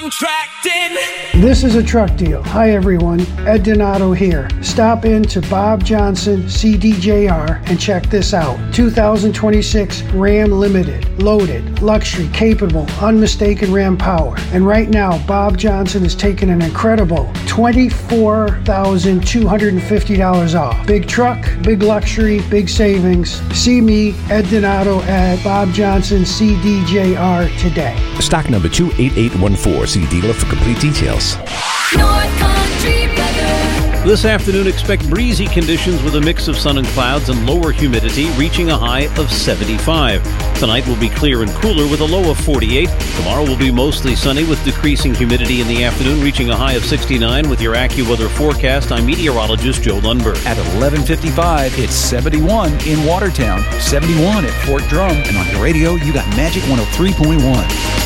This is a truck deal. Hi everyone, Ed Donato here. Stop in to Bob Johnson CDJR and check this out. 2026 Ram Limited, loaded, luxury, capable, unmistaken Ram power. And right now, Bob Johnson is taking an incredible $24,250 off. Big truck, big luxury, big savings. See me, Ed Donato, at Bob Johnson CDJR today. Stock number 28814. See dealer for complete details. North Country weather. This afternoon, expect breezy conditions with a mix of sun and clouds and lower humidity, reaching a high of 75. Tonight will be clear and cooler with a low of 48. Tomorrow will be mostly sunny with decreasing humidity in the afternoon, reaching a high of 69. With your AccuWeather forecast, I'm meteorologist Joe Lundberg. At 11:55, it's 71 in Watertown, 71 at Fort Drum, and on your radio, you got Magic 103.1.